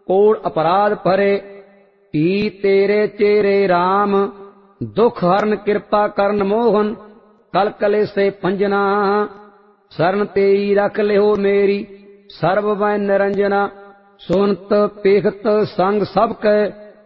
ਕੋੜ ਅਪਰਾਧ ਭਰੇ। ਈ ਤੇਰੇ ਚੇਰੇ ਰਾਮ, ਦੁਖ ਹਰਨ ਕਿਰਪਾ ਕਰਨ ਮੋਹਨ। ਕਲ ਕਲੇਸੇ ਪੰਜਨਾ, ਸਰਨ ਤੇਈ ਰਖ ਲਿਓ ਮੇਰੀ। ਸਰਬ ਵੈ ਨਿਰੰਜਨਾ, ਸੁਨਤ ਪੇਖਤ ਸੰਗ ਸਭ ਕੈ।